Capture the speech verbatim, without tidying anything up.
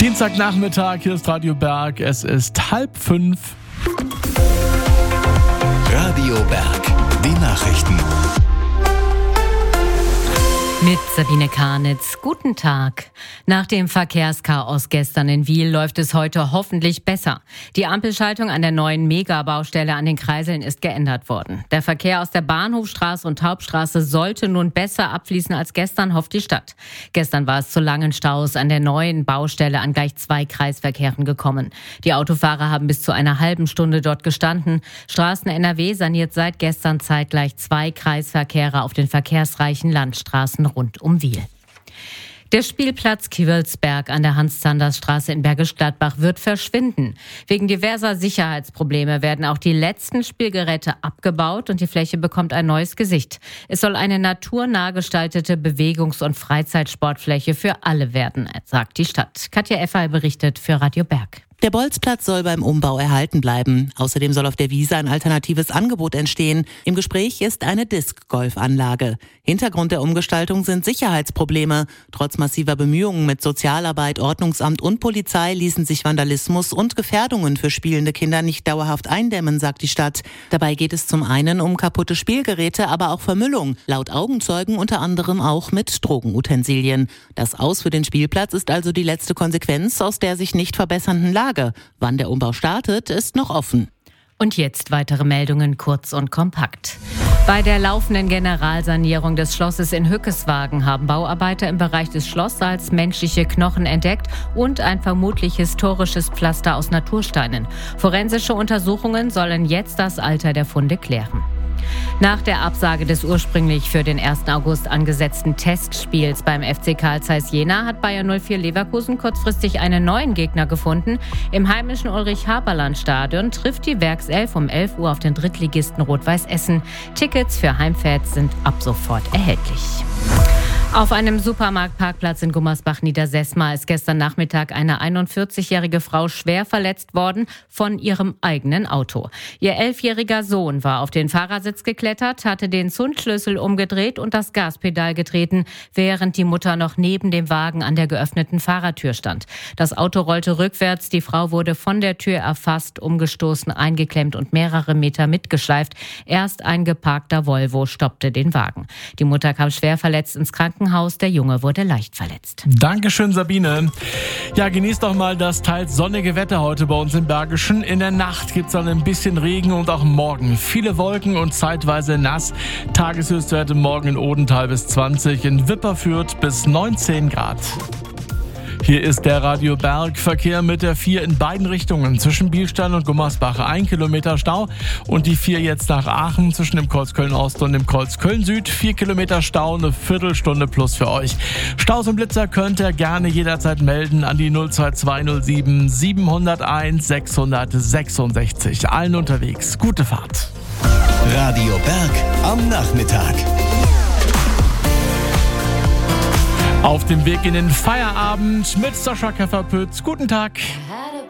Dienstagnachmittag, hier ist Radio Berg, es ist halb fünf. Radio Berg, die Nachrichten. Mit Sabine Karnitz. Guten Tag. Nach dem Verkehrschaos gestern in Wil läuft es heute hoffentlich besser. Die Ampelschaltung an der neuen Megabaustelle an den Kreiseln ist geändert worden. Der Verkehr aus der Bahnhofstraße und Hauptstraße sollte nun besser abfließen als gestern, hofft die Stadt. Gestern war es zu langen Staus an der neuen Baustelle an gleich zwei Kreisverkehren gekommen. Die Autofahrer haben bis zu einer halben Stunde dort gestanden. Straßen N R W saniert seit gestern zeitgleich zwei Kreisverkehre auf den verkehrsreichen Landstraßen rund um Wil. Der Spielplatz Kiewelsberg an der Hans-Zanders-Straße in Bergisch Gladbach wird verschwinden. Wegen diverser Sicherheitsprobleme werden auch die letzten Spielgeräte abgebaut und die Fläche bekommt ein neues Gesicht. Es soll eine naturnah gestaltete Bewegungs- und Freizeitsportfläche für alle werden, sagt die Stadt. Katja Effer berichtet für Radio Berg. Der Bolzplatz soll beim Umbau erhalten bleiben. Außerdem soll auf der Wiese ein alternatives Angebot entstehen. Im Gespräch ist eine Disc-Golf-Anlage. Hintergrund der Umgestaltung sind Sicherheitsprobleme. Trotz massiver Bemühungen mit Sozialarbeit, Ordnungsamt und Polizei ließen sich Vandalismus und Gefährdungen für spielende Kinder nicht dauerhaft eindämmen, sagt die Stadt. Dabei geht es zum einen um kaputte Spielgeräte, aber auch Vermüllung. Laut Augenzeugen unter anderem auch mit Drogenutensilien. Das Aus für den Spielplatz ist also die letzte Konsequenz aus der sich nicht verbessernden Lage. Wann der Umbau startet, ist noch offen. Und jetzt weitere Meldungen kurz und kompakt. Bei der laufenden Generalsanierung des Schlosses in Hückeswagen haben Bauarbeiter im Bereich des Schlosssaals menschliche Knochen entdeckt und ein vermutlich historisches Pflaster aus Natursteinen. Forensische Untersuchungen sollen jetzt das Alter der Funde klären. Nach der Absage des ursprünglich für den ersten August angesetzten Testspiels beim F C Carl Zeiss Jena hat Bayer null vier Leverkusen kurzfristig einen neuen Gegner gefunden. Im heimischen Ulrich-Haberland-Stadion trifft die Werkself um elf Uhr auf den Drittligisten Rot-Weiß Essen. Tickets für Heimfans sind ab sofort erhältlich. Auf einem Supermarktparkplatz in Gummersbach-Niedersesma ist gestern Nachmittag eine einundvierzigjährige Frau schwer verletzt worden von ihrem eigenen Auto. Ihr elfjähriger Sohn war auf den Fahrersitz geklettert, hatte den Zündschlüssel umgedreht und das Gaspedal getreten, während die Mutter noch neben dem Wagen an der geöffneten Fahrertür stand. Das Auto rollte rückwärts, die Frau wurde von der Tür erfasst, umgestoßen, eingeklemmt und mehrere Meter mitgeschleift. Erst ein geparkter Volvo stoppte den Wagen. Die Mutter kam schwer verletzt ins Krankenhaus. Der Junge wurde leicht verletzt. Dankeschön, Sabine. Ja, genießt doch mal das teils sonnige Wetter heute bei uns im Bergischen. In der Nacht gibt es dann ein bisschen Regen und auch morgen viele Wolken und zeitweise nass. Tageshöchstwerte morgen in Odenthal bis zwanzig, in Wipperfürth bis neunzehn Grad. Hier ist der Radio Berg. Verkehr mit der vier in beiden Richtungen zwischen Bielstein und Gummersbach. Ein Kilometer Stau und die vier jetzt nach Aachen zwischen dem Kreuz Köln-Ost und dem Kreuz Köln-Süd. Vier Kilometer Stau, eine Viertelstunde plus für euch. Staus und Blitzer könnt ihr gerne jederzeit melden an die null zwei zwei null sieben sieben null eins sechs sechs sechs. Allen unterwegs. Gute Fahrt. Radio Berg am Nachmittag. Auf dem Weg in den Feierabend mit Sascha Käferpütz. Guten Tag.